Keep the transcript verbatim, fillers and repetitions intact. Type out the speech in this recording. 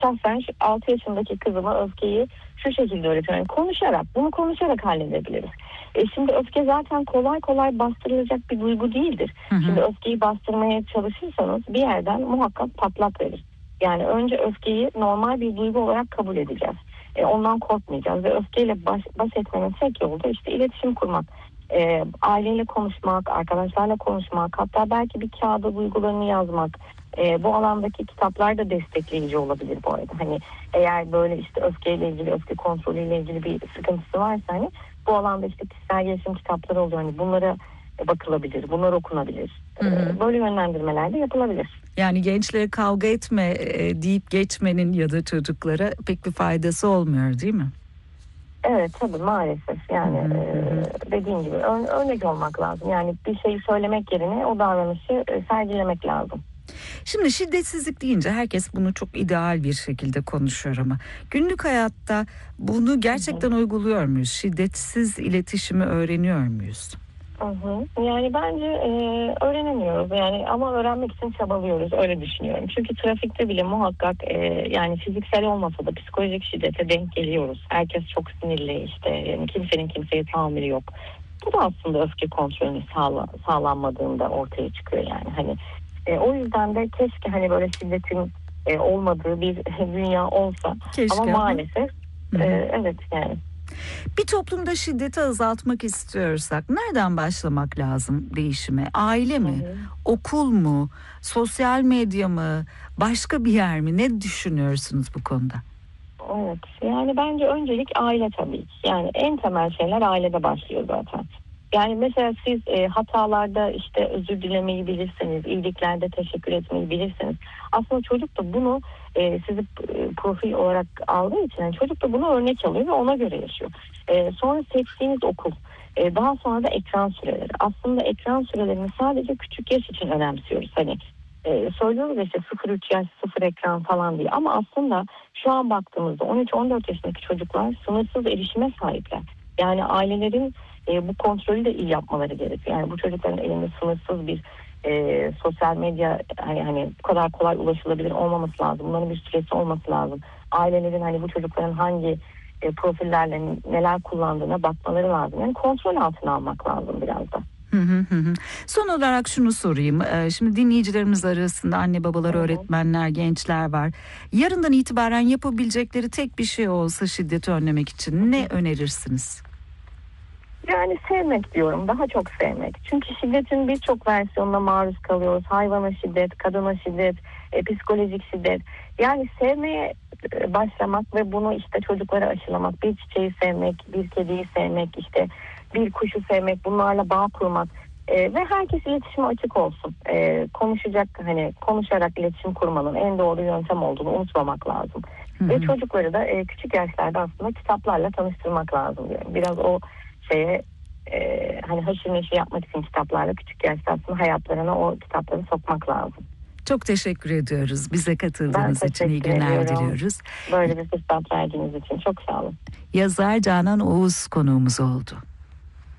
şahsen şu altı yaşındaki kızıma öfkeyi şu şekilde öğretiyorum. Yani konuşarak, bunu konuşarak halledebiliriz. E şimdi öfke zaten kolay kolay bastırılacak bir duygu değildir. Hı hı. Şimdi öfkeyi bastırmaya çalışırsanız bir yerden muhakkak patlak verir. Yani önce öfkeyi normal bir duygu olarak kabul edeceğiz. E ondan korkmayacağız ve öfkeyle baş, baş etmenin tek yolu da işte iletişim kurmak. E, aileyle konuşmak, arkadaşlarla konuşmak, hatta belki bir kağıda duygularını yazmak. E, bu alandaki kitaplar da destekleyici olabilir bu arada. Hani eğer böyle işte öfkeyle ilgili, öfke kontrolüyle ilgili bir sıkıntısı varsa hani bu alanda işte kişisel gelişim kitapları oluyor. Hani bunlara bakılabilir, bunlar okunabilir. Hı hı. Böyle yönlendirmeler de yapılabilir. Yani gençlere kavga etme e, deyip geçmenin ya da çocuklara pek bir faydası olmuyor değil mi? Evet tabii maalesef yani hı hı. E, dediğim gibi ör, örnek olmak lazım. Yani bir şeyi söylemek yerine o davranışı e, sergilemek lazım. Şimdi şiddetsizlik deyince herkes bunu çok ideal bir şekilde konuşuyor ama günlük hayatta bunu gerçekten hı hı. uyguluyor muyuz? Şiddetsiz iletişimi öğreniyor muyuz? Hı hı. Yani bence e, öğrenemiyoruz yani ama öğrenmek için çabalıyoruz öyle düşünüyorum. Çünkü trafikte bile muhakkak e, yani fiziksel olmasa da psikolojik şiddete denk geliyoruz. Herkes çok sinirli işte yani kimsenin kimseye tahammülü yok. Bu da aslında öfke kontrolünü sağla, sağlanmadığında ortaya çıkıyor yani hani. E, o yüzden de keşke hani böyle şiddetin e, olmadığı bir dünya olsa keşke ama maalesef e, evet yani. Bir toplumda şiddeti azaltmak istiyorsak nereden başlamak lazım değişime? Aile mi? Hı hı. Okul mu? Sosyal medya mı? Başka bir yer mi? Ne düşünüyorsunuz bu konuda? Evet yani bence öncelik aile tabii ki. Yani en temel şeyler ailede başlıyor zaten. Yani mesela siz e, hatalarda işte özür dilemeyi bilirseniz, iyiliklerde teşekkür etmeyi bilirseniz aslında çocuk da bunu e, sizi e, profil olarak aldığı için yani çocuk da bunu örnek alıyor ve ona göre yaşıyor. E, sonra seçtiğiniz okul, e, daha sonra da ekran süreleri. Aslında ekran sürelerini sadece küçük yaş için önemsiyoruz. Hani e, söylüyoruz işte sıfır üç yaş sıfır ekran falan diye ama aslında şu an baktığımızda on üç on dört yaşındaki çocuklar sınırsız erişime sahipler. Yani ailelerin E, bu kontrolü de iyi yapmaları gerekiyor. Yani bu çocukların elinde sınırsız bir e, sosyal medya hani hani bu kadar kolay ulaşılabilir olmaması lazım. Bunların bir süresi olması lazım. Ailelerin hani bu çocukların hangi e, profillerle neler kullandığına bakmaları lazım. Yani kontrol altına almak lazım biraz da. Hı hı hı. Son olarak şunu sorayım. Şimdi dinleyicilerimiz arasında anne babalar, evet. öğretmenler, gençler var. Yarından itibaren yapabilecekleri tek bir şey olsa şiddeti önlemek için ne önerirsiniz? Yani sevmek diyorum. Daha çok sevmek. Çünkü şiddetin birçok versiyonuna maruz kalıyoruz. Hayvana şiddet, kadına şiddet, e, psikolojik şiddet. Yani sevmeye e, başlamak ve bunu işte çocuklara aşılamak. Bir çiçeği sevmek, bir kediyi sevmek, işte bir kuşu sevmek, bunlarla bağ kurmak. E, ve herkes iletişime açık olsun. E, konuşacak hani konuşarak iletişim kurmanın en doğru yöntem olduğunu unutmamak lazım. Hı hı. Ve çocukları da e, küçük yaşlarda aslında kitaplarla tanıştırmak lazım diyorum. Biraz o şeye e, hani haşır neşir yapmak için kitaplarla küçük yaşta aslında hayatlarına o kitapları sokmak lazım. Çok teşekkür ediyoruz. Bize katıldığınız için iyi günler ediyorum. diliyoruz. Böyle bir fırsat verdiğiniz için çok sağ olun. Yazar Canan Oğuz konuğumuz oldu.